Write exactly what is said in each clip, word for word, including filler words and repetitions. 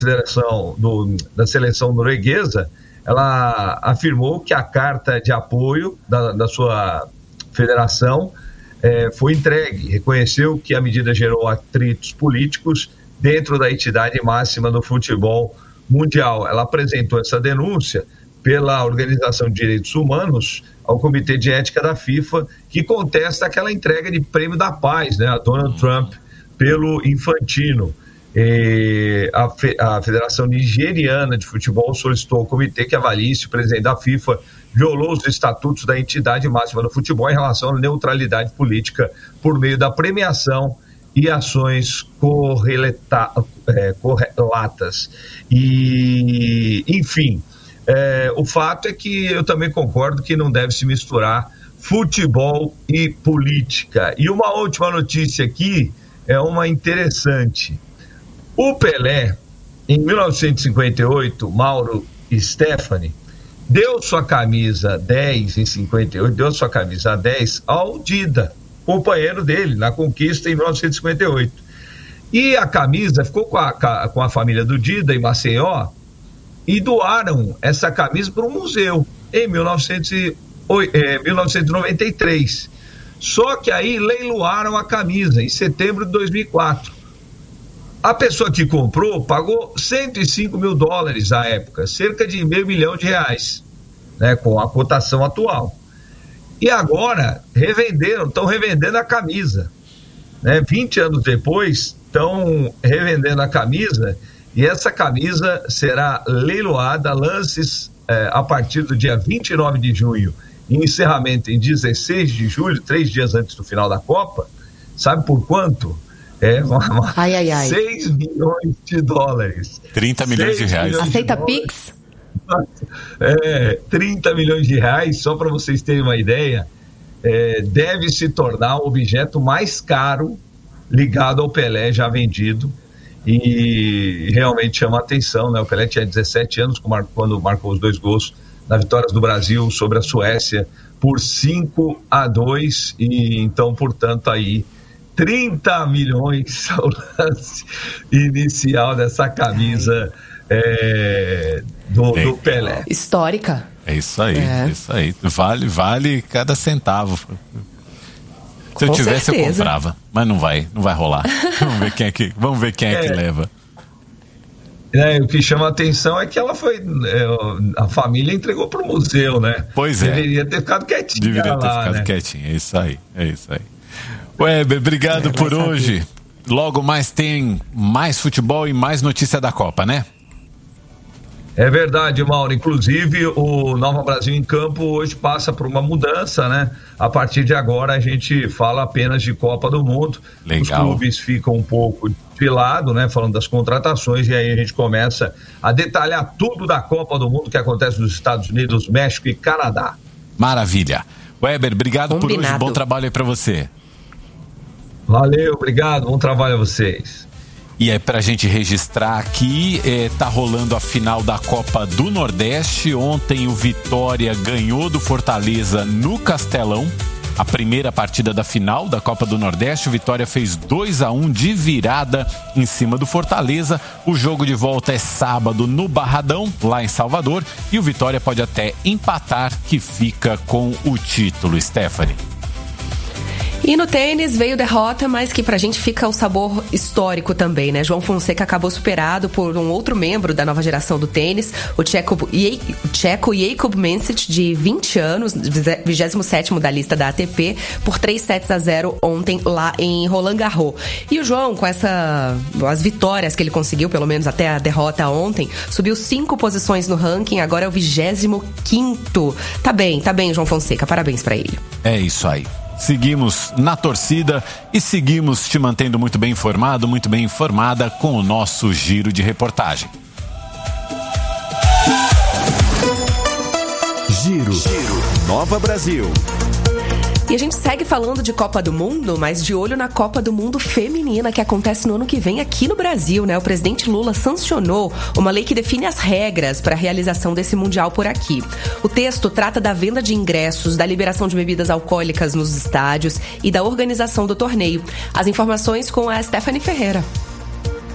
Federação do, da seleção norueguesa, ela afirmou que a carta de apoio da, da sua federação eh, foi entregue, reconheceu que a medida gerou atritos políticos dentro da entidade máxima do futebol mundial. Ela apresentou essa denúncia pela Organização de Direitos Humanos ao Comitê de Ética da FIFA, que contesta aquela entrega de prêmio da paz, né, a Donald Trump, pelo Infantino. E a, fe, a Federação Nigeriana de Futebol solicitou ao comitê que avalie se o presidente da FIFA violou os estatutos da entidade máxima do futebol em relação à neutralidade política por meio da premiação e ações correlata, é, correlatas. E, enfim, é, o fato é que eu também concordo que não deve se misturar futebol e política. E uma última notícia aqui é uma interessante. O Pelé, em mil novecentos e cinquenta e oito, Mauro Stefani, deu sua camisa dez em cinquenta e oito, deu sua camisa dez ao Dida, companheiro dele na conquista em mil novecentos e cinquenta e oito. E a camisa ficou com a, com a família do Dida em Maceió e doaram essa camisa para um museu em mil novecentos e noventa e três. Só que aí leiloaram a camisa em setembro de dois mil e quatro. A pessoa que comprou pagou cento e cinco mil dólares à época, cerca de meio milhão de reais, né, com a cotação atual. E agora revenderam, estão revendendo a camisa, né? vinte anos depois, estão revendendo a camisa, e essa camisa será leiloada, lances eh, a partir do dia vinte e nove de junho, e encerramento em dezesseis de julho, três dias antes do final da Copa. Sabe por quanto? É uma, uma, ai, ai, ai. seis milhões de dólares. trinta milhões de reais. Aceita Pix? É, trinta milhões de reais, só para vocês terem uma ideia, é, deve se tornar o objeto mais caro ligado ao Pelé já vendido, e realmente chama a atenção, né? O Pelé tinha dezessete anos quando marcou os dois gols na vitória do Brasil sobre a Suécia por cinco a dois, e então, portanto, aí trinta milhões ao lance inicial dessa camisa é, do, do Pelé. Histórica. É isso aí, é. isso aí. Vale, vale cada centavo. Se Com eu tivesse, certeza. eu comprava, mas não vai, não vai rolar. Vamos ver quem é que, vamos ver quem é, é que leva. É, o que chama a atenção é que ela foi, é, a família entregou para o museu, né? Pois é. Deveria ter ficado quietinha. Deveria ter lá, ficado né? quietinha, é isso aí, é isso aí. Weber, obrigado é, por hoje. Saber. Logo mais tem mais futebol e mais notícia da Copa, né? É verdade, Mauro. Inclusive, o Nova Brasil em Campo hoje passa por uma mudança, né? A partir de agora a gente fala apenas de Copa do Mundo. Legal. Os clubes ficam um pouco de lado, né? Falando das contratações, e aí a gente começa a detalhar tudo da Copa do Mundo que acontece nos Estados Unidos, México e Canadá. Maravilha. Weber, obrigado Combinado. por hoje. Bom trabalho aí pra você. Valeu, obrigado. Bom trabalho a vocês. E é pra gente registrar aqui, é, tá rolando a final da Copa do Nordeste. Ontem o Vitória ganhou do Fortaleza no Castelão. A primeira partida da final da Copa do Nordeste. O Vitória fez dois a um de virada em cima do Fortaleza. O jogo de volta é sábado no Barradão, lá em Salvador. E o Vitória pode até empatar, que fica com o título. Stephanie. E no tênis veio derrota, mas que pra gente fica o sabor histórico também, né? João Fonseca acabou superado por um outro membro da nova geração do tênis, o tcheco, o tcheco Jakub Mesic, de vinte anos, vigésimo sétimo da lista da A T P, por três sets a zero ontem lá em Roland Garros. E o João, com essa, as vitórias que ele conseguiu, pelo menos até a derrota ontem, subiu cinco posições no ranking, agora é o vigésimo quinto. Tá bem, tá bem, João Fonseca, parabéns pra ele. É isso aí. Seguimos na torcida e seguimos te mantendo muito bem informado, muito bem informada com o nosso giro de reportagem. Giro, Giro. Nova Brasil. E a gente segue falando de Copa do Mundo, mas de olho na Copa do Mundo feminina que acontece no ano que vem aqui no Brasil, né? O presidente Lula sancionou uma lei que define as regras para a realização desse Mundial por aqui. O texto trata da venda de ingressos, da liberação de bebidas alcoólicas nos estádios e da organização do torneio. As informações com a Stephanie Ferreira.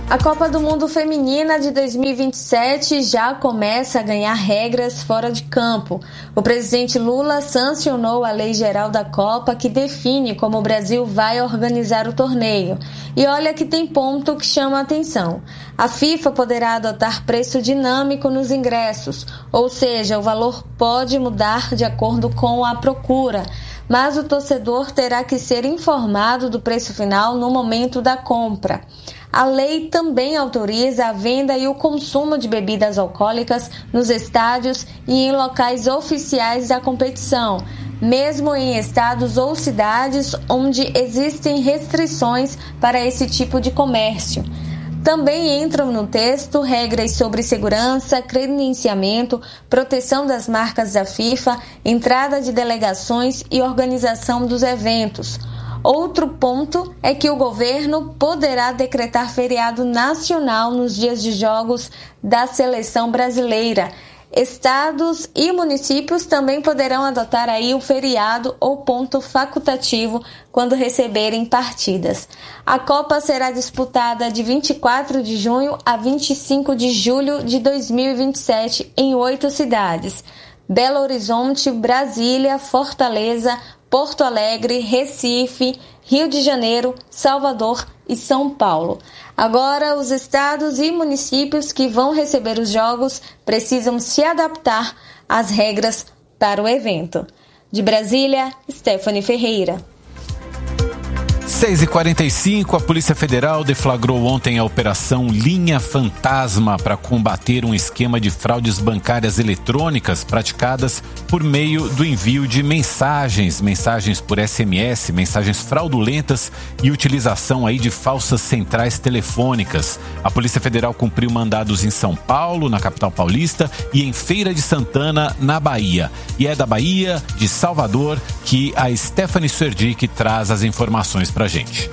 A Copa do Mundo Feminina de dois mil e vinte e sete já começa a ganhar regras fora de campo. O presidente Lula sancionou a Lei Geral da Copa, que define como o Brasil vai organizar o torneio. E olha que tem ponto que chama a atenção. A FIFA poderá adotar preço dinâmico nos ingressos, ou seja, o valor pode mudar de acordo com a procura, mas o torcedor terá que ser informado do preço final no momento da compra. A lei também autoriza a venda e o consumo de bebidas alcoólicas nos estádios e em locais oficiais da competição, mesmo em estados ou cidades onde existem restrições para esse tipo de comércio. Também entram no texto regras sobre segurança, credenciamento, proteção das marcas da FIFA, entrada de delegações e organização dos eventos. Outro ponto é que o governo poderá decretar feriado nacional nos dias de jogos da seleção brasileira. Estados e municípios também poderão adotar aí o feriado ou ponto facultativo quando receberem partidas. A Copa será disputada de vinte e quatro de junho a vinte e cinco de julho de dois mil e vinte e sete em oito cidades: Belo Horizonte, Brasília, Fortaleza, Porto Alegre, Recife, Rio de Janeiro, Salvador e São Paulo. Agora, os estados e municípios que vão receber os jogos precisam se adaptar às regras para o evento. De Brasília, Stephanie Ferreira. seis e quarenta e cinco, a Polícia Federal deflagrou ontem a Operação Linha Fantasma para combater um esquema de fraudes bancárias eletrônicas praticadas por meio do envio de mensagens, mensagens por S M S, mensagens fraudulentas e utilização aí de falsas centrais telefônicas. A Polícia Federal cumpriu mandados em São Paulo, na capital paulista, e em Feira de Santana, na Bahia. E é da Bahia, de Salvador, que a Stephanie Suerdick traz as informações para a gente.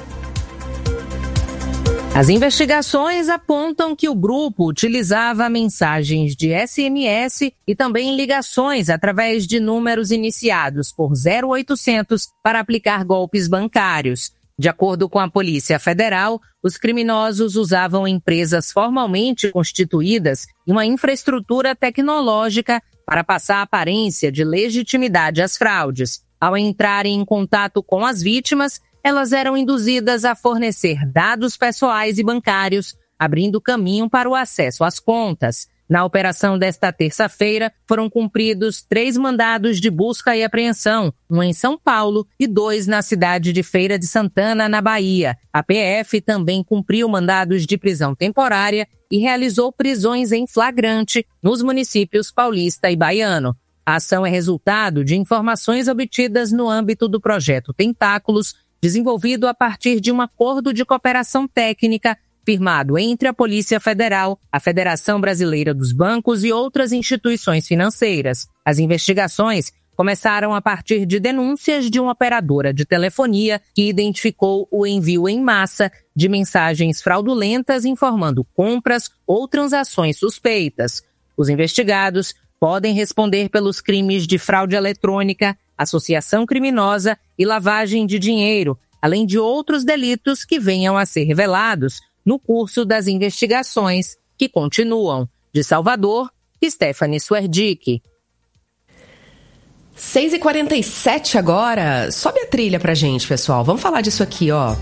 As investigações apontam que o grupo utilizava mensagens de S M S e também ligações através de números iniciados por zero oitocentos para aplicar golpes bancários. De acordo com a Polícia Federal, os criminosos usavam empresas formalmente constituídas e uma infraestrutura tecnológica para passar a aparência de legitimidade às fraudes. Ao entrarem em contato com as vítimas, elas eram induzidas a fornecer dados pessoais e bancários, abrindo caminho para o acesso às contas. Na operação desta terça-feira, foram cumpridos três mandados de busca e apreensão, um em São Paulo e dois na cidade de Feira de Santana, na Bahia. A P F também cumpriu mandados de prisão temporária e realizou prisões em flagrante nos municípios Paulista e Baiano. A ação é resultado de informações obtidas no âmbito do projeto Tentáculos, desenvolvido a partir de um acordo de cooperação técnica firmado entre a Polícia Federal, a Federação Brasileira dos Bancos e outras instituições financeiras. As investigações começaram a partir de denúncias de uma operadora de telefonia que identificou o envio em massa de mensagens fraudulentas informando compras ou transações suspeitas. Os investigados podem responder pelos crimes de fraude eletrônica, associação criminosa e lavagem de dinheiro, além de outros delitos que venham a ser revelados no curso das investigações que continuam. De Salvador, Stephanie Suerdick. seis e quarenta e sete agora. Sobe a trilha pra gente, pessoal. Vamos falar disso aqui, ó.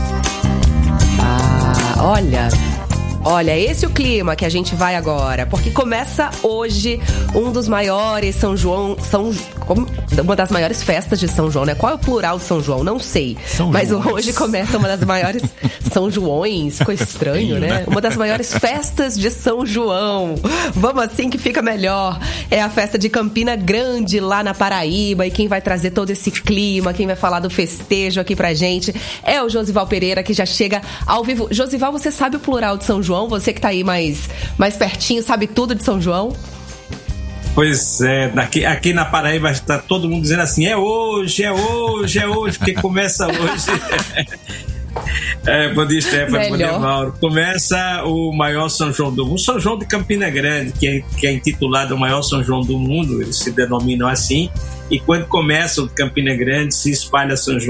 Ah, olha... Olha, esse é o clima que a gente vai agora, porque começa hoje um dos maiores São João, São, uma das maiores festas de São João, né? Qual é o plural de São João? Não sei. São Mas Joões. Hoje começa uma das maiores São Joões, ficou estranho, né? Uma das maiores festas de São João. Vamos assim que fica melhor. É a festa de Campina Grande, lá na Paraíba, e quem vai trazer todo esse clima, quem vai falar do festejo aqui pra gente é o Josival Pereira, que já chega ao vivo. Josival, você sabe o plural de São João? Você que tá aí mais, mais pertinho, sabe tudo de São João? Pois é, daqui, aqui na Paraíba está todo mundo dizendo assim, é hoje, é hoje, é hoje, porque começa hoje. É, bom dia, Stephanie, bom dia, Mauro. Começa o maior São João do mundo, São João de Campina Grande, que é, que é intitulado o maior São João do mundo, eles se denominam assim, e quando começa o de Campina Grande, se espalha São João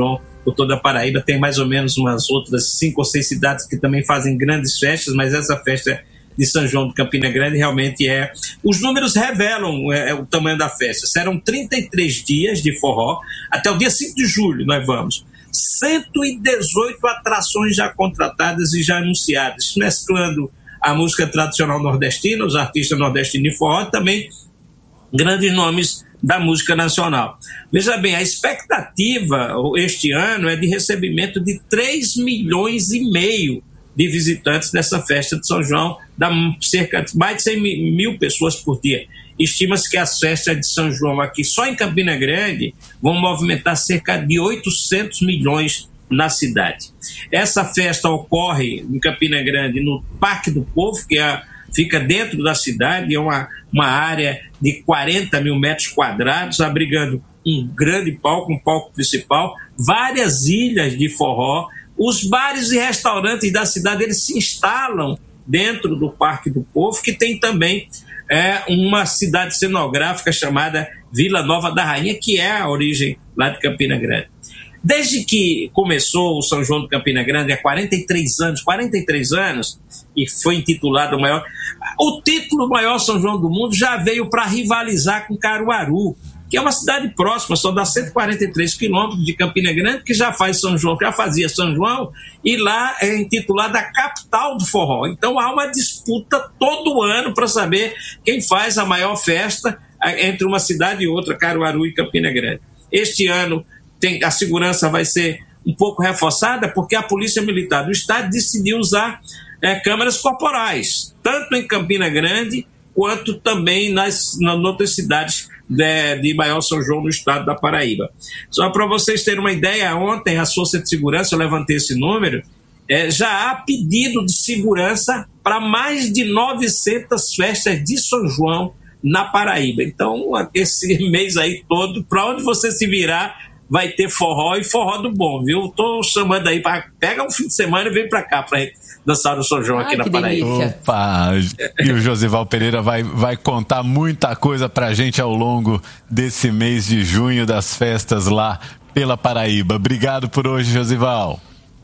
por toda a Paraíba. Tem mais ou menos umas outras cinco ou seis cidades que também fazem grandes festas, mas essa festa de São João de Campina Grande realmente é... Os números revelam é, o tamanho da festa. Serão trinta e três dias de forró, até o dia cinco de julho nós vamos. cento e dezoito atrações já contratadas e já anunciadas, mesclando a música tradicional nordestina, os artistas nordestinos de forró, também grandes nomes da música nacional. Veja bem, a expectativa este ano é de recebimento de três milhões e meio de visitantes dessa festa de São João, dá cerca de mais de cem mil pessoas por dia. Estima-se que as festas de São João aqui, só em Campina Grande, vão movimentar cerca de oitocentos milhões na cidade. Essa festa ocorre em Campina Grande, no Parque do Povo, que é, fica dentro da cidade, é uma, uma área de quarenta mil metros quadrados, abrigando um grande palco, um palco principal, várias ilhas de forró. Os bares e restaurantes da cidade, eles se instalam dentro do Parque do Povo, que tem também é, uma cidade cenográfica chamada Vila Nova da Rainha, que é a origem lá de Campina Grande. Desde que começou o São João de Campina Grande, há quarenta e três anos, quarenta e três anos, e foi intitulado o maior... O título Maior São João do Mundo já veio para rivalizar com Caruaru, que é uma cidade próxima, só dá cento e quarenta e três quilômetros de Campina Grande, que já faz São João, já fazia São João, e lá é intitulada a capital do forró. Então há uma disputa todo ano para saber quem faz a maior festa entre uma cidade e outra, Caruaru e Campina Grande. Este ano tem, a segurança vai ser um pouco reforçada, porque a Polícia Militar do Estado decidiu usar é, câmeras corporais, tanto em Campina Grande, quanto também nas, nas outras cidades de, de maior São João no estado da Paraíba. Só para vocês terem uma ideia, ontem a Força de Segurança, eu levantei esse número, é, já há pedido de segurança para mais de novecentas festas de São João na Paraíba. Então, esse mês aí todo, para onde você se virar, vai ter forró e forró do bom, viu? Estou chamando aí, para pega um fim de semana e vem para cá para dançar o São João aqui. Ai, na Paraíba. Delícia. Opa! E o Josival Pereira vai, vai contar muita coisa pra gente ao longo desse mês de junho das festas lá pela Paraíba. Obrigado por hoje, Josival.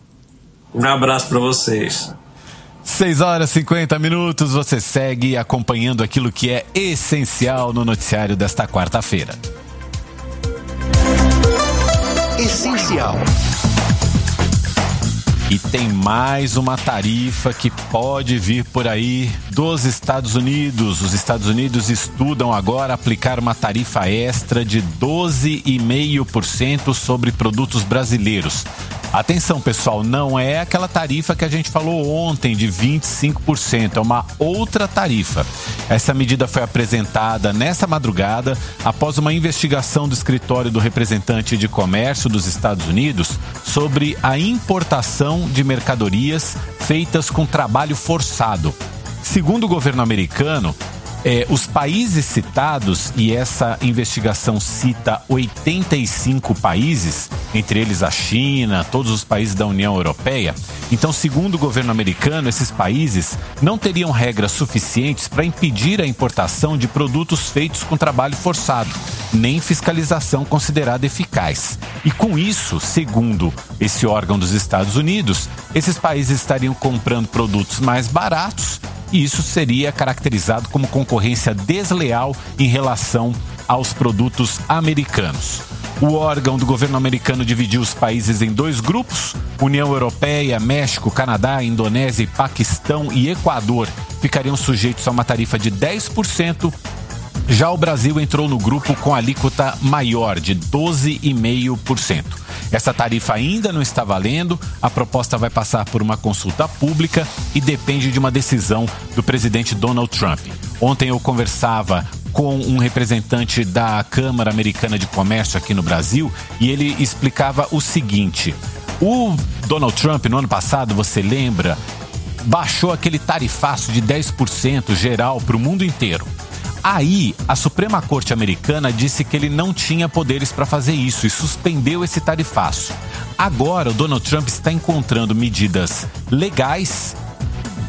Um abraço para vocês. seis horas e cinquenta minutos, você segue acompanhando aquilo que é essencial no noticiário desta quarta-feira. Essencial. E tem mais uma tarifa que pode vir por aí dos Estados Unidos. Os Estados Unidos estudam agora aplicar uma tarifa extra de doze vírgula cinco por cento sobre produtos brasileiros. Atenção, pessoal, não é aquela tarifa que a gente falou ontem de vinte e cinco por cento, é uma outra tarifa. Essa medida foi apresentada nessa madrugada após uma investigação do escritório do representante de comércio dos Estados Unidos sobre a importação de mercadorias feitas com trabalho forçado. Segundo o governo americano, É, os países citados, e essa investigação cita oitenta e cinco países, entre eles a China, todos os países da União Europeia. Então, segundo o governo americano, esses países não teriam regras suficientes para impedir a importação de produtos feitos com trabalho forçado, nem fiscalização considerada eficaz. E com isso, segundo esse órgão dos Estados Unidos, esses países estariam comprando produtos mais baratos, e isso seria caracterizado como concorrência desleal em relação aos produtos americanos. O órgão do governo americano dividiu os países em dois grupos: União Europeia, México, Canadá, Indonésia, Paquistão e Equador ficariam sujeitos a uma tarifa de dez por cento. Já o Brasil entrou no grupo com alíquota maior, de doze vírgula cinco por cento. Essa tarifa ainda não está valendo, a proposta vai passar por uma consulta pública e depende de uma decisão do presidente Donald Trump. Ontem eu conversava com um representante da Câmara Americana de Comércio aqui no Brasil e ele explicava o seguinte: o Donald Trump, no ano passado, você lembra, baixou aquele tarifaço de dez por cento geral para o mundo inteiro. Aí, a Suprema Corte Americana disse que ele não tinha poderes para fazer isso e suspendeu esse tarifaço. Agora, o Donald Trump está encontrando medidas legais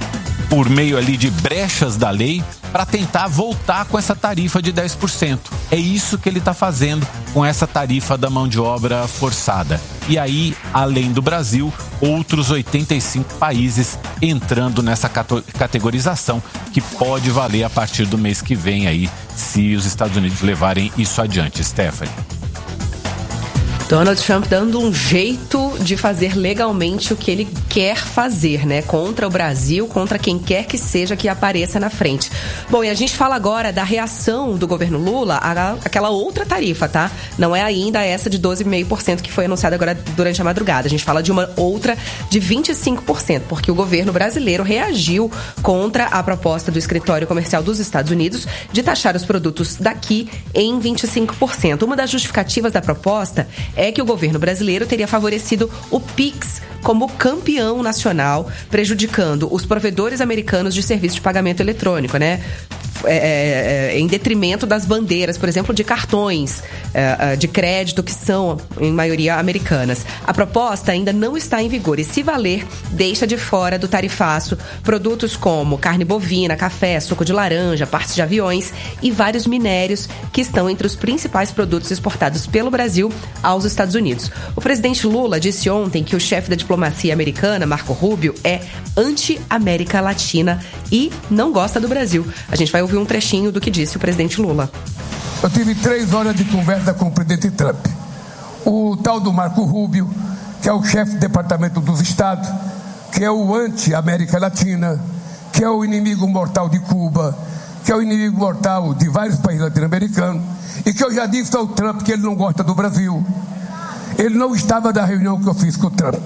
por meio ali de brechas da lei, para tentar voltar com essa tarifa de dez por cento. É isso que ele está fazendo com essa tarifa da mão de obra forçada. E aí, além do Brasil, outros oitenta e cinco países entrando nessa categorização, que pode valer a partir do mês que vem aí, se os Estados Unidos levarem isso adiante. Stephanie. Donald Trump dando um jeito de fazer legalmente o que ele quer fazer, né? Contra o Brasil, contra quem quer que seja que apareça na frente. Bom, e a gente fala agora da reação do governo Lula à, àquela outra tarifa, tá? Não é ainda essa de doze vírgula cinco por cento que foi anunciada agora durante a madrugada. A gente fala de uma outra de vinte e cinco por cento, porque o governo brasileiro reagiu contra a proposta do Escritório Comercial dos Estados Unidos de taxar os produtos daqui em vinte e cinco por cento. Uma das justificativas da proposta é que o governo brasileiro teria favorecido o Pix como campeão nacional, prejudicando os provedores americanos de serviço de pagamento eletrônico, né? É, é, em detrimento das bandeiras, por exemplo, de cartões é, de crédito que são, em maioria, americanas. A proposta ainda não está em vigor e, se valer, deixa de fora do tarifaço produtos como carne bovina, café, suco de laranja, partes de aviões e vários minérios que estão entre os principais produtos exportados pelo Brasil aos Estados Unidos. O presidente Lula disse ontem que o chefe da diplomacia americana, Marco Rubio, é anti-América Latina e não gosta do Brasil. A gente vai ouvir um trechinho do que disse o presidente Lula. Eu tive três horas de conversa com o presidente Trump. O tal do Marco Rubio, que é o chefe do Departamento dos Estados, que é o anti-América Latina, que é o inimigo mortal de Cuba, que é o inimigo mortal de vários países latino-americanos, e que eu já disse ao Trump que ele não gosta do Brasil. Ele não estava na reunião que eu fiz com o Trump.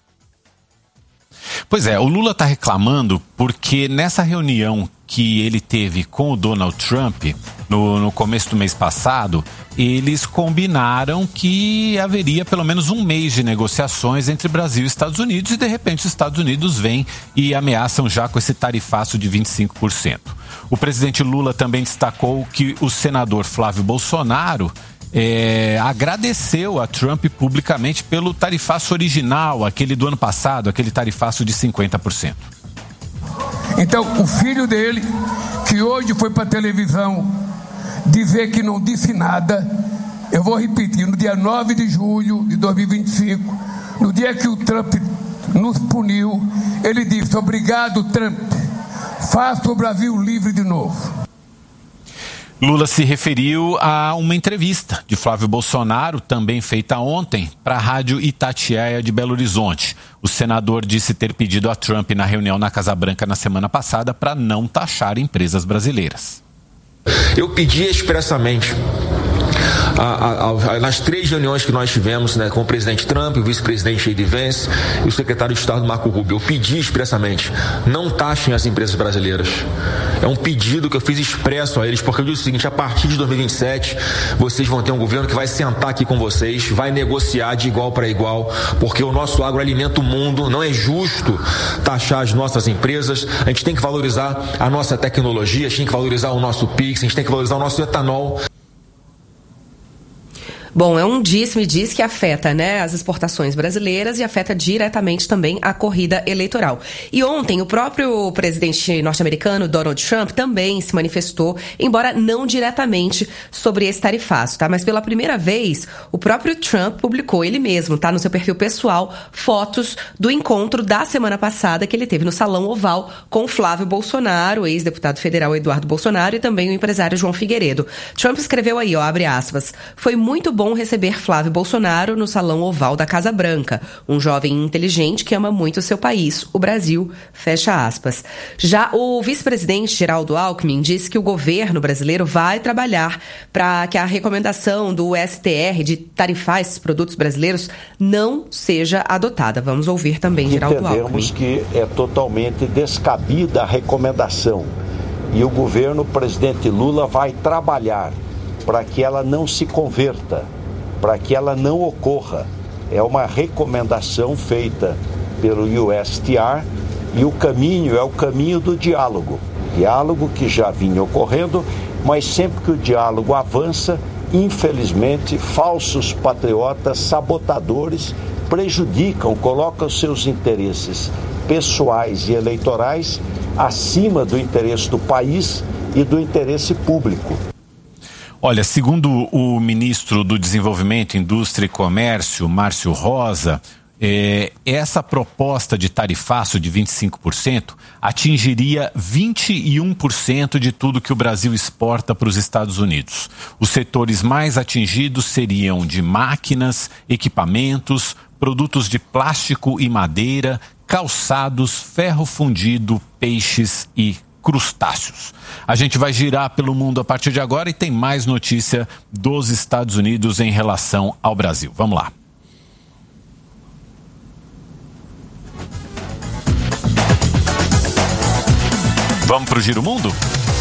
Pois é, o Lula está reclamando porque nessa reunião que ele teve com o Donald Trump no, no começo do mês passado, eles combinaram que haveria pelo menos um mês de negociações entre Brasil e Estados Unidos e, de repente, os Estados Unidos vêm e ameaçam já com esse tarifaço de vinte e cinco por cento. O presidente Lula também destacou que o senador Flávio Bolsonaro É, agradeceu a Trump publicamente pelo tarifaço original, aquele do ano passado, aquele tarifaço de cinquenta por cento. Então, o filho dele, que hoje foi para a televisão dizer que não disse nada, eu vou repetir, no dia nove de julho de dois mil e vinte e cinco, no dia que o Trump nos puniu, ele disse: obrigado, Trump, faça o Brasil livre de novo. Lula se referiu a uma entrevista de Flávio Bolsonaro, também feita ontem, para a Rádio Itatiaia de Belo Horizonte. O senador disse ter pedido a Trump na reunião na Casa Branca na semana passada para não taxar empresas brasileiras. Eu pedi expressamente, a, a, a, nas três reuniões que nós tivemos, né, com o presidente Trump, o vice-presidente J D Vance e o secretário de Estado Marco Rubio, eu pedi expressamente: não taxem as empresas brasileiras. É um pedido que eu fiz expresso a eles, porque eu disse o seguinte: a partir de dois mil e vinte e sete, vocês vão ter um governo que vai sentar aqui com vocês, vai negociar de igual para igual, porque o nosso agro alimenta o mundo, não é justo taxar as nossas empresas, a gente tem que valorizar a nossa tecnologia, a gente tem que valorizar o nosso Pix, a gente tem que valorizar o nosso etanol. Bom, é um disse-me-diz que afeta, né, as exportações brasileiras e afeta diretamente também a corrida eleitoral. E ontem o próprio presidente norte-americano, Donald Trump, também se manifestou, embora não diretamente, sobre esse tarifaço, tá? Mas pela primeira vez, o próprio Trump publicou ele mesmo, tá, no seu perfil pessoal, fotos do encontro da semana passada que ele teve no Salão Oval com Flávio Bolsonaro, o ex-deputado federal Eduardo Bolsonaro e também o empresário João Figueiredo. Trump escreveu aí, ó, abre aspas: foi muito bom bom receber Flávio Bolsonaro no Salão Oval da Casa Branca, um jovem inteligente que ama muito o seu país, o Brasil, fecha aspas. Já o vice-presidente Geraldo Alckmin disse que o governo brasileiro vai trabalhar para que a recomendação do S T R de tarifar esses produtos brasileiros não seja adotada. Vamos ouvir também Geraldo Alckmin. Entendemos que é totalmente descabida a recomendação e o governo, o presidente Lula, vai trabalhar para que ela não se converta, para que ela não ocorra. É uma recomendação feita pelo U S T R e o caminho é o caminho do diálogo. Diálogo que já vinha ocorrendo, mas sempre que o diálogo avança, infelizmente, falsos patriotas, sabotadores, prejudicam, colocam seus interesses pessoais e eleitorais acima do interesse do país e do interesse público. Olha, segundo o ministro do Desenvolvimento, Indústria e Comércio, Márcio Rosa, é, essa proposta de tarifaço de vinte e cinco por cento atingiria vinte e um por cento de tudo que o Brasil exporta para os Estados Unidos. Os setores mais atingidos seriam de máquinas, equipamentos, produtos de plástico e madeira, calçados, ferro fundido, peixes e crustáceos. A gente vai girar pelo mundo a partir de agora e tem mais notícia dos Estados Unidos em relação ao Brasil. Vamos lá. Vamos para o Giro Mundo?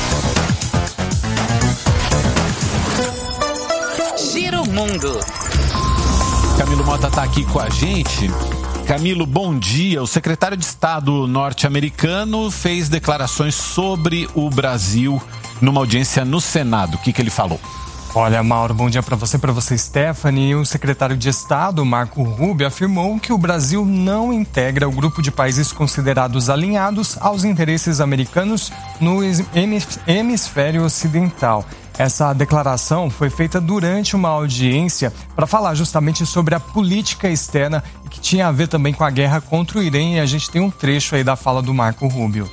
Giro Mundo. Camilo Mota está aqui com a gente. Camilo, bom dia. O secretário de Estado norte-americano fez declarações sobre o Brasil numa audiência no Senado. O que, que ele falou? Olha, Mauro, bom dia para você, para você, Stephanie. O secretário de Estado, Marco Rubio, afirmou que o Brasil não integra o grupo de países considerados alinhados aos interesses americanos no hemisfério ocidental. Essa declaração foi feita durante uma audiência para falar justamente sobre a política externa e que tinha a ver também com a guerra contra o Irã, e a gente tem um trecho aí da fala do Marco Rubio.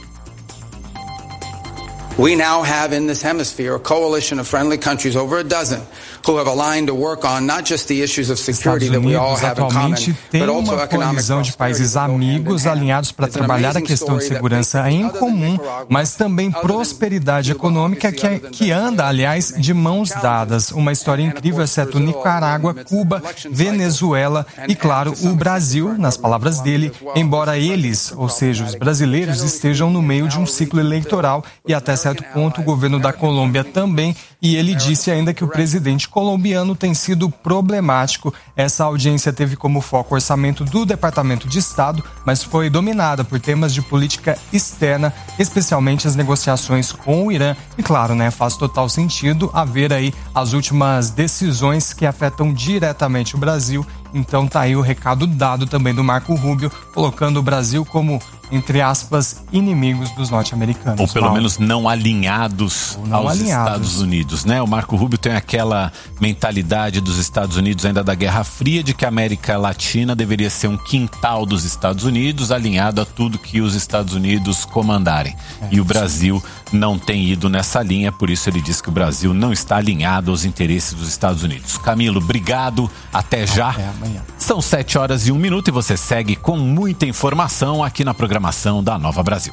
We now have in this hemisphere a coalition of friendly countries, over a dozen, who have aligned to work on not just the issues of security that we all have in common, but also economic prosperity. Tem uma coalizão de países amigos alinhados para trabalhar a questão de segurança em comum, mas também prosperidade econômica que, que anda, aliás, de mãos dadas. Uma história incrível, exceto Nicarágua, Cuba, Venezuela e, claro, o Brasil, nas palavras dele, embora eles, ou seja, os brasileiros, estejam no meio de um ciclo eleitoral e até certo ponto o governo da Colômbia também, e ele disse ainda que o presidente colombiano tem sido problemático. Essa audiência teve como foco o orçamento do Departamento de Estado, mas foi dominada por temas de política externa, especialmente as negociações com o Irã. E claro, né, faz total sentido haver aí as últimas decisões que afetam diretamente o Brasil. Então tá aí o recado dado também do Marco Rubio, colocando o Brasil como, entre aspas, inimigos dos norte-americanos. Ou pelo Paulo. menos não alinhados não aos alinhados. Estados Unidos, né? O Marco Rubio tem aquela mentalidade dos Estados Unidos ainda da Guerra Fria, de que a América Latina deveria ser um quintal dos Estados Unidos, alinhado a tudo que os Estados Unidos comandarem. É, e o Brasil não tem ido nessa linha, por isso ele diz que o Brasil não está alinhado aos interesses dos Estados Unidos. Camilo, obrigado, até já. Até amanhã. São sete horas e um minuto e você segue com muita informação aqui na programação da Nova Brasil.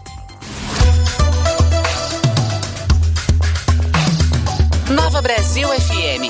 Nova Brasil F M.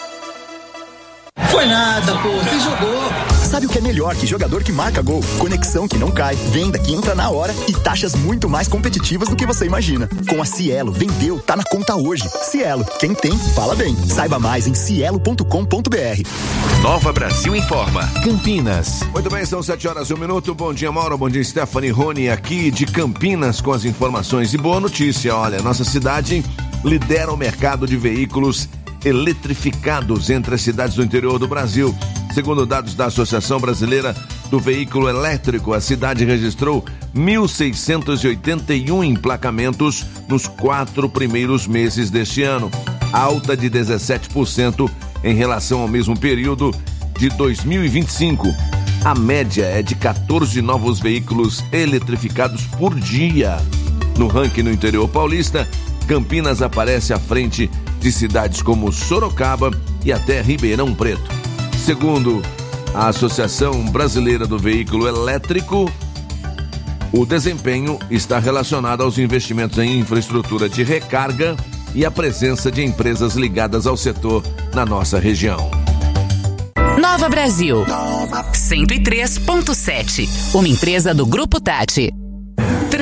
Foi nada, pô, você jogou. Sabe o que é melhor que jogador que marca gol? Conexão que não cai, venda que entra na hora e taxas muito mais competitivas do que você imagina. Com a Cielo, vendeu, tá na conta hoje. Cielo, quem tem, fala bem. Saiba mais em cielo ponto com ponto b r. Nova Brasil informa. Campinas. Muito bem, são sete horas e um minuto. Bom dia, Mauro. Bom dia, Stephanie, Rony, aqui de Campinas com as informações. E boa notícia, olha, nossa cidade lidera o mercado de veículos eletrificados entre as cidades do interior do Brasil. Segundo dados da Associação Brasileira do Veículo Elétrico, a cidade registrou mil seiscentos e oitenta e um emplacamentos nos quatro primeiros meses deste ano, alta de dezessete por cento em relação ao mesmo período de dois mil e vinte e cinco. A média é de quatorze novos veículos eletrificados por dia. No ranking no interior paulista, Campinas aparece à frente de cidades como Sorocaba e até Ribeirão Preto. Segundo a Associação Brasileira do Veículo Elétrico, o desempenho está relacionado aos investimentos em infraestrutura de recarga e a presença de empresas ligadas ao setor na nossa região. Nova Brasil, cento e três ponto sete, uma empresa do Grupo Tati.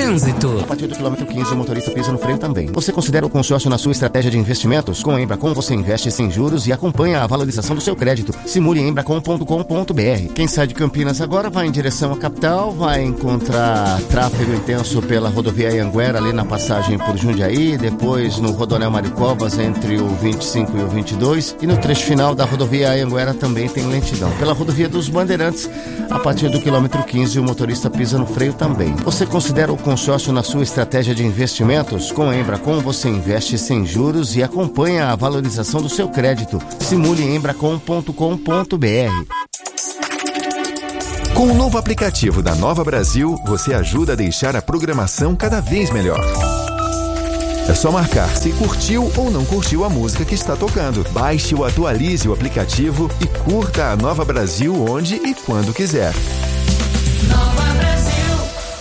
Trânsito. A partir do quilômetro quinze, o motorista pisa no freio também. Você considera o consórcio na sua estratégia de investimentos? Com a Embracon, você investe sem juros e acompanha a valorização do seu crédito. Simule em embracon ponto com ponto b r. Quem sai de Campinas agora vai em direção à capital, vai encontrar tráfego intenso pela rodovia Anhanguera, ali na passagem por Jundiaí, depois no Rodonel Maricovas, entre o vinte e cinco e o vinte e dois, e no trecho final da rodovia Anhanguera também tem lentidão. Pela rodovia dos Bandeirantes, a partir do quilômetro quinze, o motorista pisa no freio também. Você considera o consórcio na sua estratégia de investimentos? Com a Embracon, você investe sem juros e acompanha a valorização do seu crédito. Simule em embracon ponto com ponto b r. Com o novo aplicativo da Nova Brasil, você ajuda a deixar a programação cada vez melhor. É só marcar se curtiu ou não curtiu a música que está tocando. Baixe ou atualize o aplicativo e curta a Nova Brasil onde e quando quiser. Nova Brasil.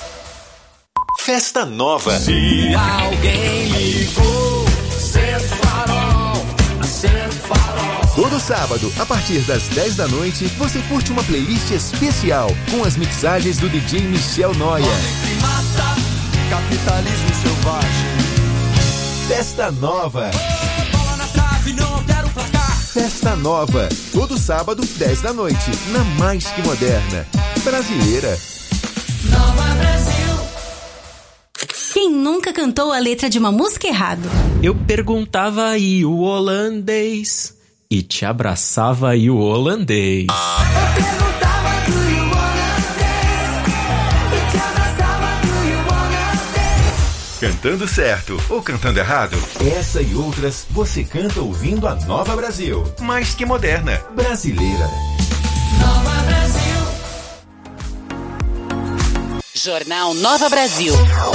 Festa Nova. Se alguém ligou, acende o farol, acende o farol. Todo sábado, a partir das dez da noite, você curte uma playlist especial com as mixagens do D J Michel Noia. Capitalismo selvagem. Festa Nova. Oh, bola na trave, não altera o placar. Festa Nova. Todo sábado, dez da noite, na Mais Que Moderna. Brasileira. Nova Brasil. Quem nunca cantou a letra de uma música errado? Eu perguntava aí o holandês e te abraçava aí o holandês. Eu perguntava do you holandês e te abraçava do you holandês. Cantando certo ou cantando errado? Essa e outras você canta ouvindo a Nova Brasil. Mais Que Moderna. Brasileira. Nova Brasil. Jornal Nova Brasil.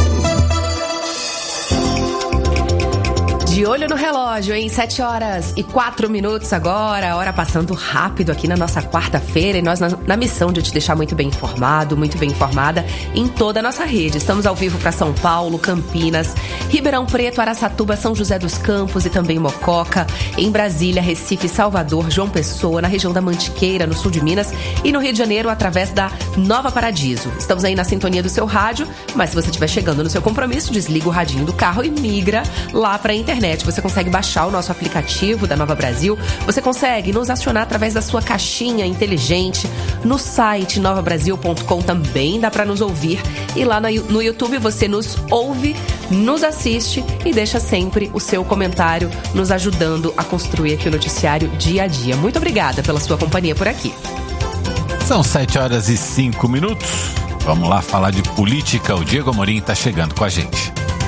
De olho no relógio, em sete horas e quatro minutos agora, a hora passando rápido aqui na nossa quarta-feira, e nós na, na missão de te deixar muito bem informado, muito bem informada em toda a nossa rede. Estamos ao vivo para São Paulo, Campinas, Ribeirão Preto, Araçatuba, São José dos Campos e também Mococa, em Brasília, Recife, Salvador, João Pessoa, na região da Mantiqueira, no sul de Minas, e no Rio de Janeiro, através da Nova Paradiso. Estamos aí na sintonia do seu rádio, mas se você estiver chegando no seu compromisso, desliga o radinho do carro e migra lá para a internet. Você consegue baixar o nosso aplicativo da Nova Brasil, você consegue nos acionar através da sua caixinha inteligente, no site nova brasil ponto com também dá para nos ouvir, e lá no YouTube você nos ouve, nos assiste e deixa sempre o seu comentário nos ajudando a construir aqui o noticiário dia a dia. Muito obrigada pela sua companhia por aqui. São sete horas e cinco minutos. Vamos lá falar de política. O Diego Amorim está chegando com a gente.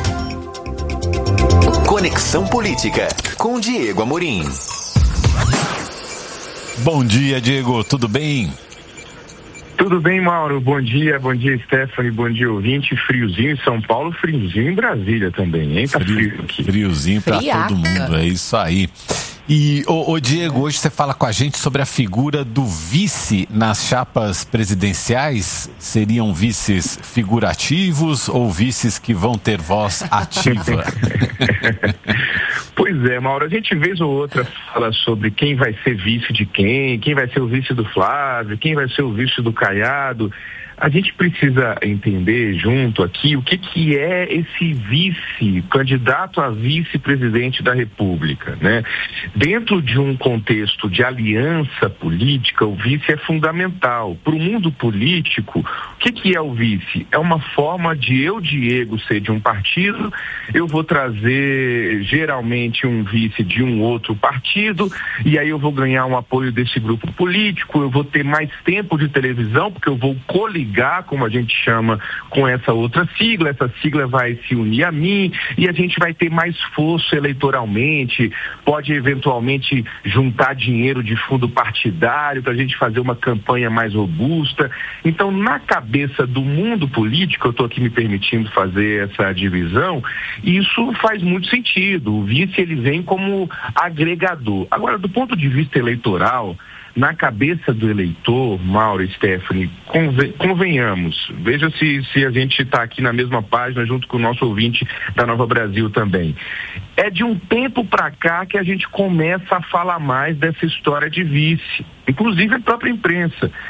Conexão Política, com Diego Amorim. Bom dia, Diego, tudo bem? Tudo bem, Mauro, bom dia, bom dia, Stephanie, bom dia, ouvinte. Friozinho em São Paulo, friozinho em Brasília também, hein? Tá frio, frio aqui. Friozinho pra Friaca. Todo mundo, é isso aí. E, ô, ô Diego, hoje você fala com a gente sobre a figura do vice nas chapas presidenciais. Seriam vices figurativos ou vices que vão ter voz ativa? Pois é, Mauro, a gente vez ou outra fala sobre quem vai ser vice de quem, quem vai ser o vice do Flávio, quem vai ser o vice do Caiado. A gente precisa entender junto aqui o que, que é esse vice, candidato a vice-presidente da República, né? Dentro de um contexto de aliança política, o vice é fundamental. Para o mundo político, o que, que é o vice? É uma forma de eu, Diego, ser de um partido, eu vou trazer geralmente um vice de um outro partido, e aí eu vou ganhar um apoio desse grupo político, eu vou ter mais tempo de televisão, porque eu vou coligar, como a gente chama, com essa outra sigla, essa sigla vai se unir a mim e a gente vai ter mais força eleitoralmente, pode eventualmente juntar dinheiro de fundo partidário para a gente fazer uma campanha mais robusta. Então, na cabeça do mundo político, eu estou aqui me permitindo fazer essa divisão, isso faz muito sentido. O vice, ele vem como agregador. Agora, do ponto de vista eleitoral, na cabeça do eleitor, Mauro e Stephanie, conven- convenhamos, veja se, se a gente está aqui na mesma página junto com o nosso ouvinte da Nova Brasil também. É de um tempo para cá que a gente começa a falar mais dessa história de vice, inclusive a própria imprensa.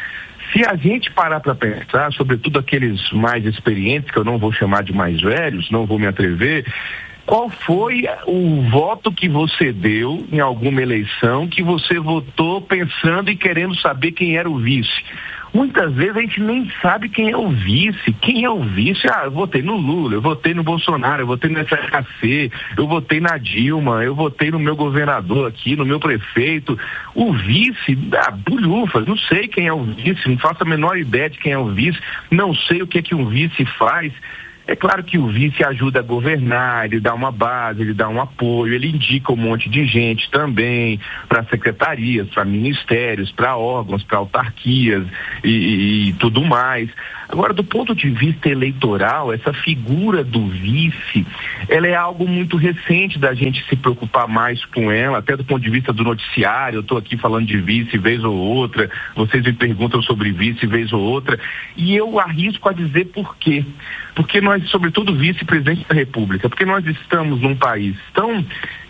Se a gente parar para pensar, sobretudo aqueles mais experientes, que eu não vou chamar de mais velhos, não vou me atrever, qual foi o voto que você deu em alguma eleição que você votou pensando e querendo saber quem era o vice? Muitas vezes a gente nem sabe quem é o vice. Quem é o vice? Ah, eu votei no Lula, eu votei no Bolsonaro, eu votei no F H C, eu votei na Dilma, eu votei no meu governador aqui, no meu prefeito. O vice, ah, bulhufas, não sei quem é o vice, não faço a menor ideia de quem é o vice, não sei o que é que um vice faz. É claro que o vice ajuda a governar, ele dá uma base, ele dá um apoio, ele indica um monte de gente também para secretarias, para ministérios, para órgãos, para autarquias e, e, e tudo mais. Agora, do ponto de vista eleitoral, essa figura do vice, ela é algo muito recente da gente se preocupar mais com ela, até do ponto de vista do noticiário. Eu estou aqui falando de vice vez ou outra, vocês me perguntam sobre vice vez ou outra, e eu arrisco a dizer por quê. Porque nós, sobretudo vice-presidente da República, porque nós estamos num país tão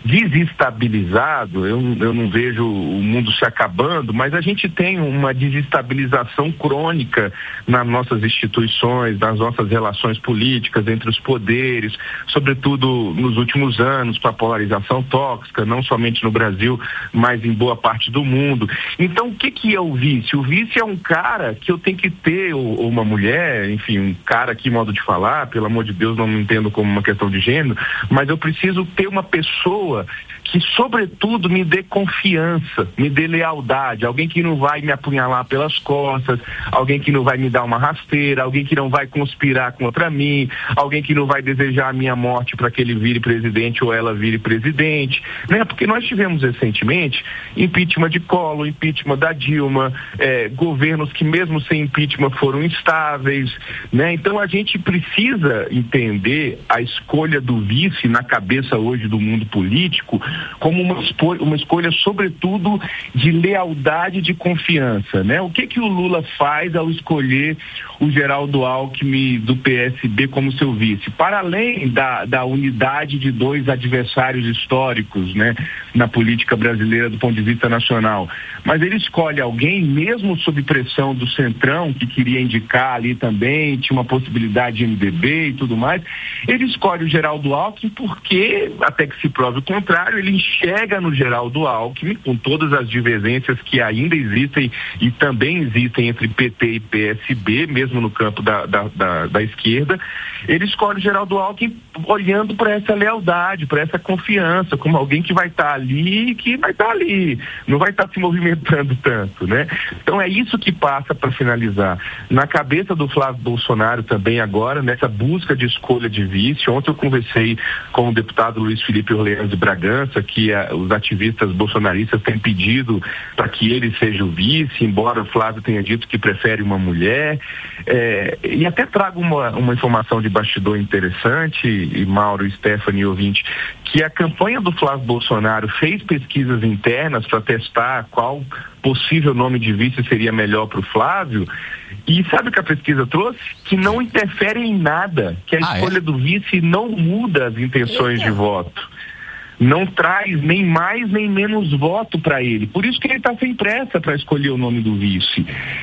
desestabilizado, eu, eu não vejo o mundo se acabando, mas a gente tem uma desestabilização crônica nas nossas instituições, nas nossas relações políticas entre os poderes, sobretudo nos últimos anos, com a polarização tóxica, não somente no Brasil, mas em boa parte do mundo. Então, o que que é o vice? O vice é um cara que eu tenho que ter, ou, ou uma mulher, enfim, um cara aqui, modo de falar, pelo amor de Deus, não me entendo como uma questão de gênero, mas eu preciso ter uma pessoa que, sobretudo, me dê confiança, me dê lealdade, alguém que não vai me apunhalar pelas costas, alguém que não vai me dar uma rasteira, alguém que não vai conspirar contra mim, alguém que não vai desejar a minha morte para que ele vire presidente ou ela vire presidente, né? Porque nós tivemos recentemente impeachment de Collor, impeachment da Dilma, eh, governos que mesmo sem impeachment foram instáveis, né? Então a gente precisa entender a escolha do vice na cabeça hoje do mundo político como uma, escolha, uma escolha sobretudo de lealdade e de confiança, né? O que que o Lula faz ao escolher o Geraldo Alckmin do P S B como seu vice? Para além da, da unidade de dois adversários históricos, né, na política brasileira do ponto de vista nacional, mas ele escolhe alguém, mesmo sob pressão do Centrão, que queria indicar ali também, tinha uma possibilidade de M D B e tudo mais, ele escolhe o Geraldo Alckmin porque, até que se prove o contrário, ele enxerga no Geraldo Alckmin, com todas as divergências que ainda existem e também existem entre P T e P S B, mesmo no campo da, da, da, da esquerda, ele escolhe o Geraldo Alckmin olhando para essa lealdade, para essa confiança, como alguém que vai estar ali e que vai estar ali, não vai estar se movimentando tanto, né? Então é isso que passa, para finalizar, na cabeça do Flávio Bolsonaro também agora, nessa busca de escolha de vice. Ontem eu conversei com o deputado Luiz Felipe Orleans de Bragança, que a, os ativistas bolsonaristas têm pedido para que ele seja o vice, embora o Flávio tenha dito que prefere uma mulher. É, e até trago uma, uma informação de bastidor interessante, e Mauro, Stephanie e ouvinte, que a campanha do Flávio Bolsonaro fez pesquisas internas para testar qual possível nome de vice seria melhor para o Flávio, e sabe o que a pesquisa trouxe? Que não interfere em nada, que a ah, escolha é? do vice não muda as intenções Eita. de voto, não traz nem mais nem menos voto para ele, por isso que ele está sem pressa para escolher o nome do vice.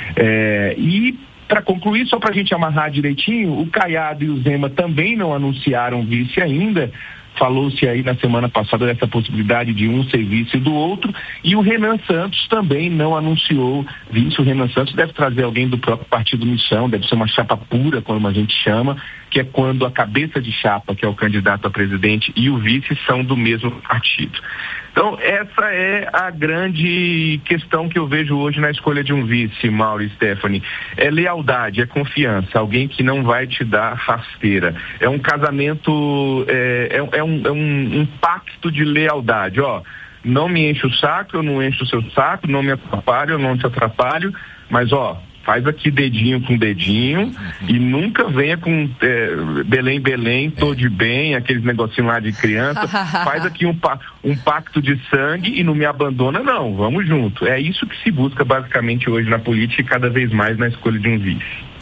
É, e para concluir, só para a gente amarrar direitinho, o Caiado e o Zema também não anunciaram vice ainda. Falou-se aí na semana passada dessa possibilidade de um ser vice do outro, e o Renan Santos também não anunciou vice. O Renan Santos deve trazer alguém do próprio Partido Missão, deve ser uma chapa pura, como a gente chama, que é quando a cabeça de chapa, que é o candidato a presidente, e o vice são do mesmo partido. Então, essa é a grande questão que eu vejo hoje na escolha de um vice, Mauro e Stephanie. É lealdade, é confiança, alguém que não vai te dar rasteira. É um casamento, é, é, é, um, é um, um pacto de lealdade, ó. Não me enche o saco, eu não encho o seu saco, não me atrapalho, eu não te atrapalho, mas ó, faz aqui dedinho com dedinho, uhum. e nunca venha com é, Belém, Belém, tô de bem, aqueles negocinhos lá de criança, faz aqui um, um pacto de sangue e não me abandona, não, vamos junto. É isso que se busca basicamente hoje na política e cada vez mais na escolha de um vice.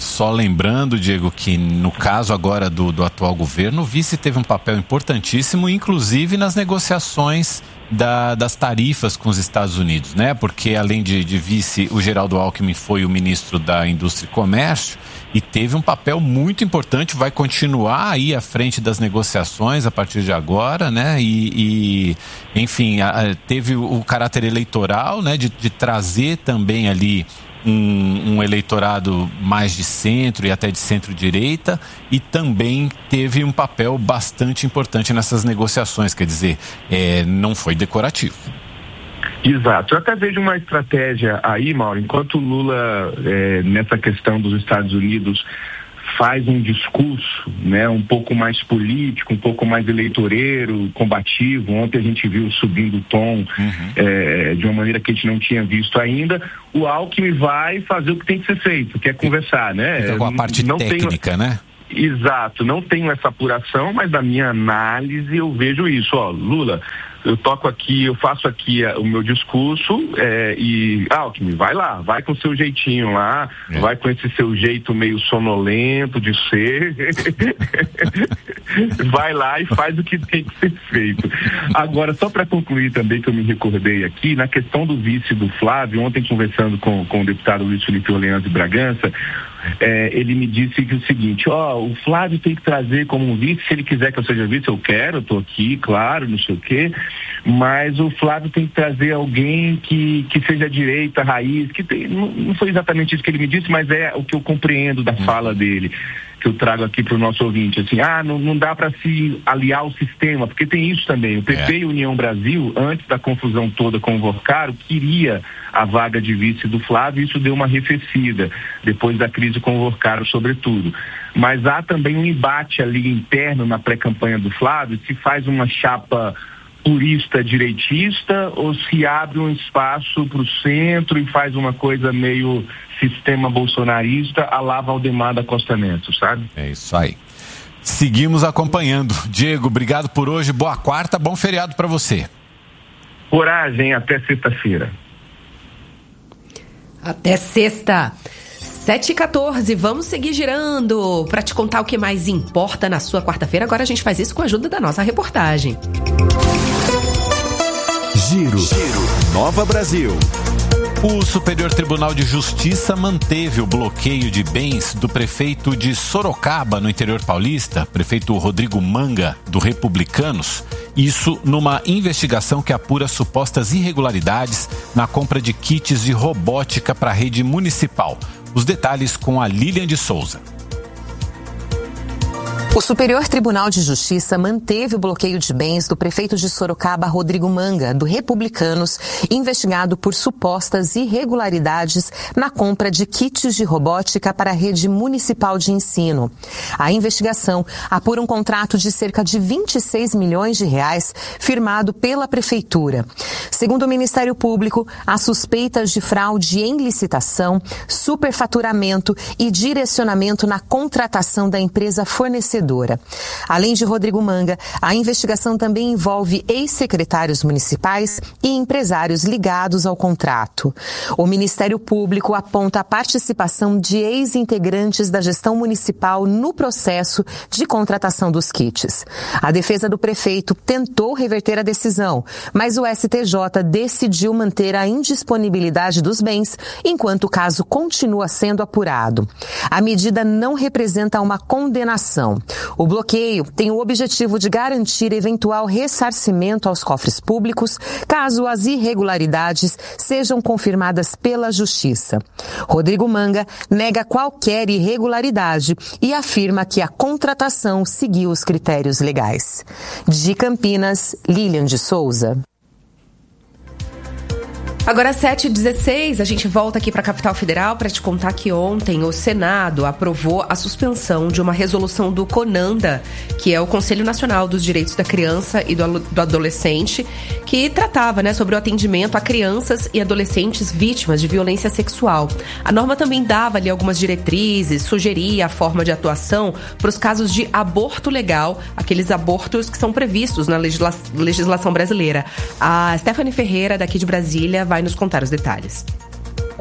Só lembrando, Diego, que no caso agora do, do atual governo, o vice teve um papel importantíssimo, inclusive nas negociações da, das tarifas com os Estados Unidos, né? Porque além de, de vice, o Geraldo Alckmin foi o ministro da Indústria e Comércio e teve um papel muito importante, vai continuar aí à frente das negociações a partir de agora, né? E, e enfim, a, teve o, o caráter eleitoral, né? De, de trazer também ali Um, um eleitorado mais de centro e até de centro-direita, e também teve um papel bastante importante nessas negociações, quer dizer, é, não foi decorativo. Exato. Eu até vejo uma estratégia aí, Mauro, enquanto o Lula, é, nessa questão dos Estados Unidos, faz um discurso, né, um pouco mais político, um pouco mais eleitoreiro, combativo. Ontem a gente viu subindo o tom uhum. é, de uma maneira que a gente não tinha visto ainda. O Alckmin vai fazer o que tem que ser feito, que é conversar, né? Então, com a parte não técnica, tenho... né? Exato, não tenho essa apuração, mas da minha análise eu vejo isso. Ó, Lula, eu toco aqui, eu faço aqui uh, o meu discurso é, e, Alckmin, vai lá, vai com o seu jeitinho lá, é. vai com esse seu jeito meio sonolento de ser, vai lá e faz o que tem que ser feito. Agora, só para concluir também, que eu me recordei aqui, na questão do vice do Flávio, ontem conversando com, com o deputado Luiz Felipe Orleans de Bragança, É, ele me disse que o seguinte, ó, o Flávio tem que trazer como um vice, se ele quiser que eu seja vice, eu quero, eu tô aqui, claro, não sei o quê, mas o Flávio tem que trazer alguém que, que seja direita, raiz, que tem, não, não foi exatamente isso que ele me disse, mas é o que eu compreendo da fala dele, que eu trago aqui para o nosso ouvinte, assim, ah, não, não dá para se aliar ao sistema, porque tem isso também, o P P é. e União Brasil, antes da confusão toda com o Vorcaro, queria a vaga de vice do Flávio, e isso deu uma arrefecida, depois da crise com o Vorcaro, sobretudo. Mas há também um embate ali interno na pré-campanha do Flávio, se faz uma chapa purista direitista ou se abre um espaço para o centro e faz uma coisa meio sistema bolsonarista à la Valdemar da Costa Neto, sabe? É isso aí. Seguimos acompanhando. Diego, obrigado por hoje, boa quarta, bom feriado para você. Coragem, até sexta-feira. Até sexta. sete e quatorze, vamos seguir girando para te contar o que mais importa na sua quarta-feira. Agora a gente faz isso com a ajuda da nossa reportagem. Giro, Giro. Nova Brasil. O Superior Tribunal de Justiça manteve o bloqueio de bens do prefeito de Sorocaba, no interior paulista, prefeito Rodrigo Manga, do Republicanos, isso numa investigação que apura supostas irregularidades na compra de kits de robótica para a rede municipal. Os detalhes com a Lilian de Souza. O Superior Tribunal de Justiça manteve o bloqueio de bens do prefeito de Sorocaba, Rodrigo Manga, do Republicanos, investigado por supostas irregularidades na compra de kits de robótica para a rede municipal de ensino. A investigação apura um contrato de cerca de vinte e seis milhões de reais firmado pela prefeitura. Segundo o Ministério Público, há suspeitas de fraude em licitação, superfaturamento e direcionamento na contratação da empresa fornecedora. Além de Rodrigo Manga, a investigação também envolve ex-secretários municipais e empresários ligados ao contrato. O Ministério Público aponta a participação de ex-integrantes da gestão municipal no processo de contratação dos kits. A defesa do prefeito tentou reverter a decisão, mas o S T J decidiu manter a indisponibilidade dos bens enquanto o caso continua sendo apurado. A medida não representa uma condenação. O bloqueio tem o objetivo de garantir eventual ressarcimento aos cofres públicos caso as irregularidades sejam confirmadas pela Justiça. Rodrigo Manga nega qualquer irregularidade e afirma que a contratação seguiu os critérios legais. De Campinas, Lilian de Souza. Agora sete e dezesseis, a gente volta aqui para a Capital Federal para te contar que ontem o Senado aprovou a suspensão de uma resolução do CONANDA, que é o Conselho Nacional dos Direitos da Criança e do, do Adolescente, que tratava, né, sobre o atendimento a crianças e adolescentes vítimas de violência sexual. A norma também dava ali algumas diretrizes, sugeria a forma de atuação para os casos de aborto legal, aqueles abortos que são previstos na legisla- legislação brasileira. A Stephanie Ferreira, daqui de Brasília, vai nos contar os detalhes.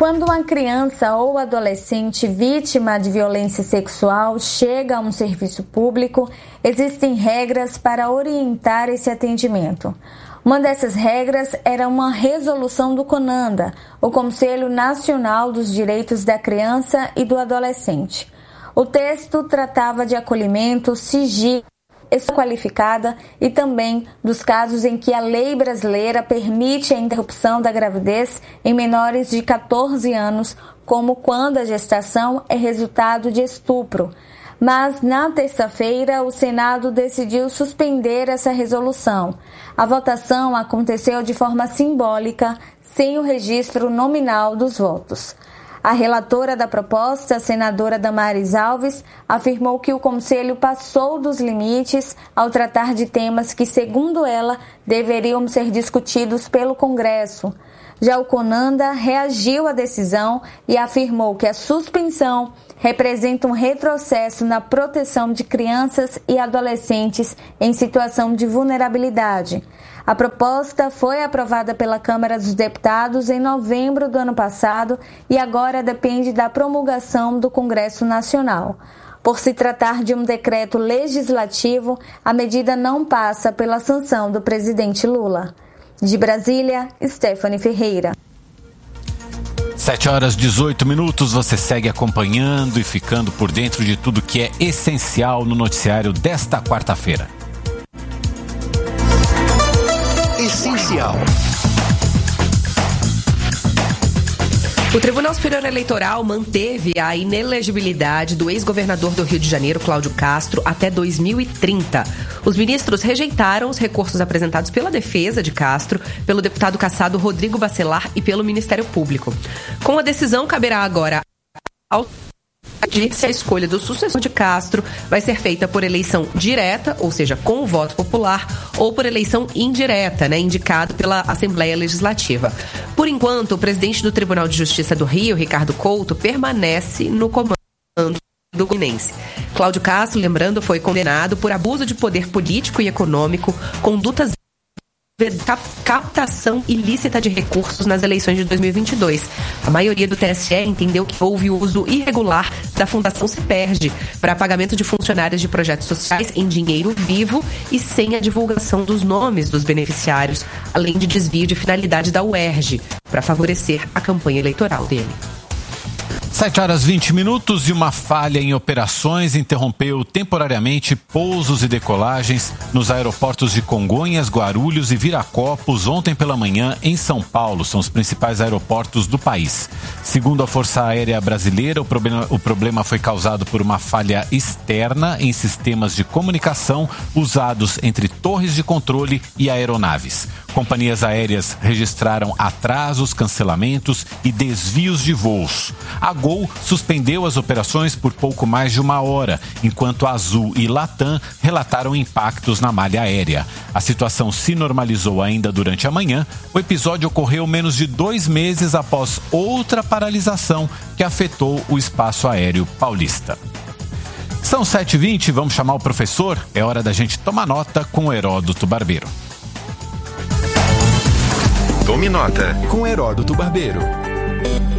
Quando uma criança ou adolescente vítima de violência sexual chega a um serviço público, existem regras para orientar esse atendimento. Uma dessas regras era uma resolução do CONANDA, o Conselho Nacional dos Direitos da Criança e do Adolescente. O texto tratava de acolhimento, sigilo, qualificada e também dos casos em que a lei brasileira permite a interrupção da gravidez em menores de catorze anos, como quando a gestação é resultado de estupro. Mas, na terça-feira, o Senado decidiu suspender essa resolução. A votação aconteceu de forma simbólica, sem o registro nominal dos votos. A relatora da proposta, a senadora Damares Alves, afirmou que o Conselho passou dos limites ao tratar de temas que, segundo ela, deveriam ser discutidos pelo Congresso. Já o CONANDA reagiu à decisão e afirmou que a suspensão representa um retrocesso na proteção de crianças e adolescentes em situação de vulnerabilidade. A proposta foi aprovada pela Câmara dos Deputados em novembro do ano passado e agora depende da promulgação do Congresso Nacional. Por se tratar de um decreto legislativo, a medida não passa pela sanção do presidente Lula. De Brasília, Stephanie Ferreira. sete horas e dezoito minutos, você segue acompanhando e ficando por dentro de tudo que é essencial no noticiário desta quarta-feira. Essencial. O Tribunal Superior Eleitoral manteve a inelegibilidade do ex-governador do Rio de Janeiro, Cláudio Castro, até dois mil e trinta. Os ministros rejeitaram os recursos apresentados pela defesa de Castro, pelo deputado cassado Rodrigo Bacelar e pelo Ministério Público. Com a decisão, caberá agora ao se a escolha do sucessor de Castro vai ser feita por eleição direta, ou seja, com o voto popular, ou por eleição indireta, né, indicado pela Assembleia Legislativa. Por enquanto, o presidente do Tribunal de Justiça do Rio, Ricardo Couto, permanece no comando do Fluminense. Cláudio Castro, lembrando, foi condenado por abuso de poder político e econômico, condutas captação ilícita de recursos nas eleições de dois mil e vinte e dois. A maioria do T S E entendeu que houve uso irregular da Fundação Ciperge para pagamento de funcionários de projetos sociais em dinheiro vivo e sem a divulgação dos nomes dos beneficiários, além de desvio de finalidade da U E R J para favorecer a campanha eleitoral dele. sete horas e vinte minutos e uma falha em operações interrompeu temporariamente pousos e decolagens nos aeroportos de Congonhas, Guarulhos e Viracopos ontem pela manhã em São Paulo. São os principais aeroportos do país. Segundo a Força Aérea Brasileira, o problema, o problema foi causado por uma falha externa em sistemas de comunicação usados entre torres de controle e aeronaves. Companhias aéreas registraram atrasos, cancelamentos e desvios de voos. A Gol suspendeu as operações por pouco mais de uma hora, enquanto a Azul e Latam relataram impactos na malha aérea. A situação se normalizou ainda durante a manhã. O episódio ocorreu menos de dois meses após outra paralisação que afetou o espaço aéreo paulista. São sete e vinte, vamos chamar o professor. É hora da gente tomar nota com o Heródoto Barbeiro. Tome nota com Heródoto Barbeiro.